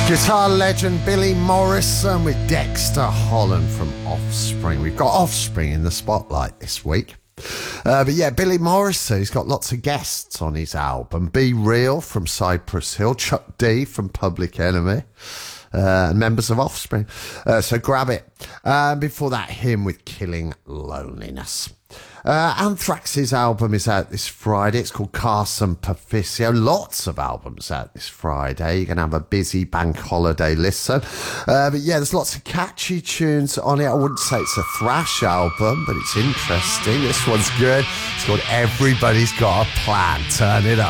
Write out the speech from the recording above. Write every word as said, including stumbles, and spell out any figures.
Guitar legend Billy Morrison with Dexter Holland from Offspring. We've got Offspring in the spotlight this week. Uh, but yeah, Billy Morrison, he's got lots of guests on his album. Be Real from Cypress Hill, Chuck D from Public Enemy, uh, and members of Offspring. Uh, so grab it. Uh, before that, him with Killing Loneliness. Uh, Anthrax's album is out this Friday. It's called Carson Paficio. Lots of albums out this Friday. You're going to have a busy bank holiday listen. Uh, but yeah, there's lots of catchy tunes on it. I wouldn't say it's a thrash album, but it's interesting. This one's good. It's called Everybody's Got a Plan. Turn it up.